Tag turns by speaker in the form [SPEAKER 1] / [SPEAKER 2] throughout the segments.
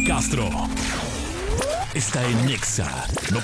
[SPEAKER 1] Castro está en Nexa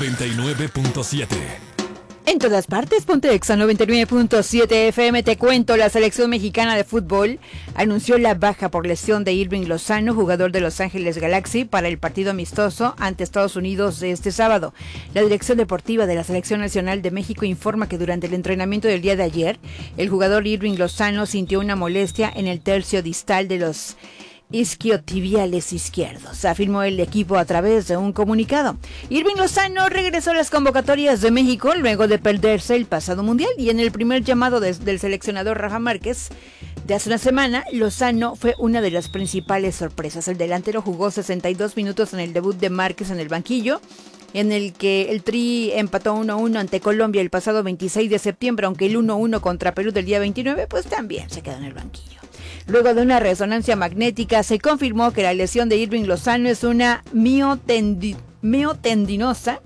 [SPEAKER 1] 99.7.
[SPEAKER 2] En todas partes, ponte Exa 99.7 FM. Te cuento, la selección mexicana de fútbol anunció la baja por lesión de Irving Lozano, jugador de Los Ángeles Galaxy, para el partido amistoso ante Estados Unidos de este sábado. La dirección deportiva de la Selección Nacional de México informa que durante el entrenamiento del día de ayer, el jugador Irving Lozano sintió una molestia en el tercio distal de los isquiotibiales izquierdos, afirmó el equipo a través de un comunicado. Irving Lozano regresó a las convocatorias de México luego de perderse el pasado mundial, y en el primer llamado del seleccionador Rafa Márquez de hace una semana, Lozano fue una de las principales sorpresas. El delantero jugó 62 minutos en el debut de Márquez en el banquillo, en el que el Tri empató 1-1 ante Colombia el pasado 26 de septiembre, aunque el 1-1 contra Perú del día 29, pues también se quedó en el banquillo. Luego de una resonancia magnética, se confirmó que la lesión de Irving Lozano es una miotendinosa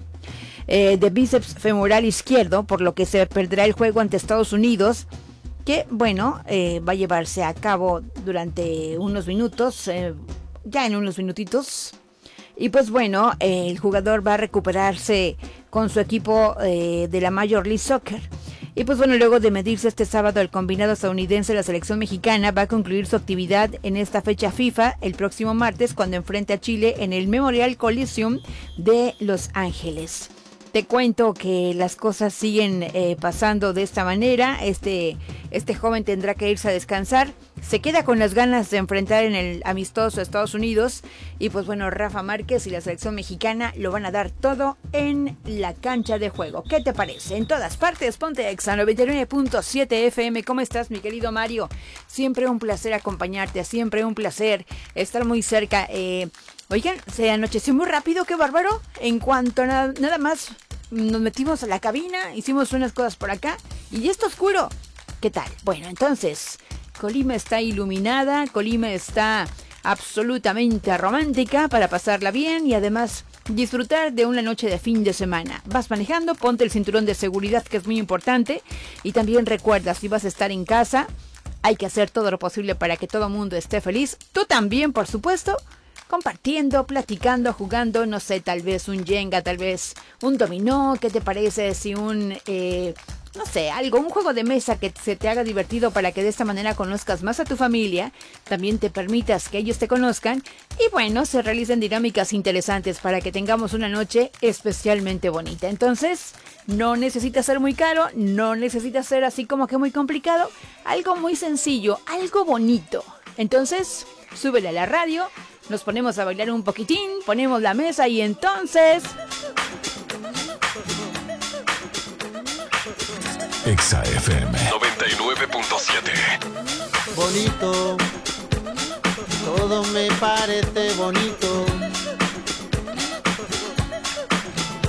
[SPEAKER 2] de bíceps femoral izquierdo, por lo que se perderá el juego ante Estados Unidos, que, bueno, va a llevarse a cabo durante unos minutos, ya en unos minutitos. Y pues bueno, el jugador va a recuperarse con su equipo de la Major League Soccer. Y pues bueno, luego de medirse este sábado el combinado estadounidense, la selección mexicana va a concluir su actividad en esta fecha FIFA el próximo martes, cuando enfrente a Chile en el Memorial Coliseum de Los Ángeles. Te cuento que las cosas siguen pasando de esta manera. Este joven tendrá que irse a descansar. Se queda con las ganas de enfrentar en el amistoso a Estados Unidos. Y pues bueno, Rafa Márquez y la selección mexicana lo van a dar todo en la cancha de juego. ¿Qué te parece? En todas partes, ponte Exa 99.7 FM. ¿Cómo estás, mi querido Mario? Siempre un placer acompañarte, siempre un placer estar muy cerca. Oigan, se anocheció muy rápido, qué bárbaro. En cuanto nada más nos metimos a la cabina, hicimos unas cosas por acá y ya está oscuro. ¿Qué tal? Bueno, entonces, Colima está iluminada, Colima está absolutamente romántica para pasarla bien y además disfrutar de una noche de fin de semana. Vas manejando, ponte el cinturón de seguridad, que es muy importante, y también recuerda, si vas a estar en casa, hay que hacer todo lo posible para que todo el mundo esté feliz. Tú también, por supuesto, compartiendo, platicando, jugando, no sé, tal vez un Jenga, tal vez un dominó. ¿Qué te parece si un no sé, un juego de mesa que se te haga divertido, para que de esta manera conozcas más a tu familia, también te permitas que ellos te conozcan y bueno, se realicen dinámicas interesantes para que tengamos una noche especialmente bonita? Entonces, no necesita ser muy caro, no necesita ser así como que muy complicado, algo muy sencillo, algo bonito. Entonces, súbele a la radio, nos ponemos a bailar un poquitín, ponemos la mesa y entonces...
[SPEAKER 1] Exa FM 99.7.
[SPEAKER 3] Bonito, todo me parece bonito.